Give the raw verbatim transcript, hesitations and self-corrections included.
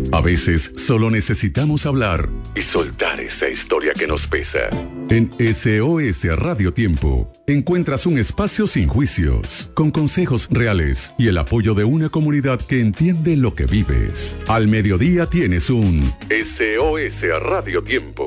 A veces solo necesitamos hablar y soltar esa historia que nos pesa. En S O S Radio Tiempo encuentras un espacio sin juicios, con consejos reales y el apoyo de una comunidad que entiende lo que vives. Al mediodía tienes un S O S Radio Tiempo.